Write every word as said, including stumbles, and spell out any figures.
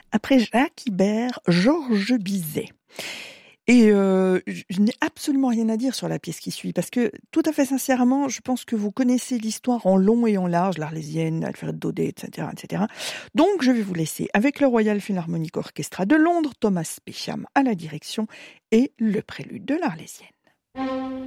Après Jacques Ibert, Georges Bizet. Et euh, je n'ai absolument rien à dire sur la pièce qui suit, parce que tout à fait sincèrement, je pense que vous connaissez l'histoire en long et en large, l'Arlésienne, Alfred Daudet, et cetera, et cetera. Donc je vais vous laisser avec le Royal Philharmonic Orchestra de Londres, Thomas Pesham à la direction et le prélude de l'Arlésienne.